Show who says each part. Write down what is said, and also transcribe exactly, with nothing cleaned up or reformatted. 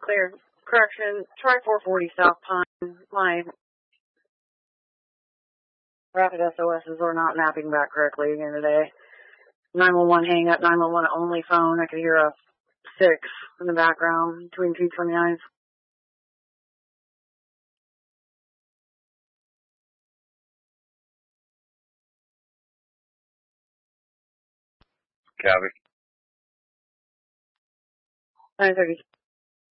Speaker 1: Clear. Correction. Try four forty South Pine. My rapid S O Ss are not mapping back correctly again today. nine one one hang up, nine one one only phone. I could hear a six in the background between two twenty-nines.
Speaker 2: Copy.
Speaker 1: nine thirty.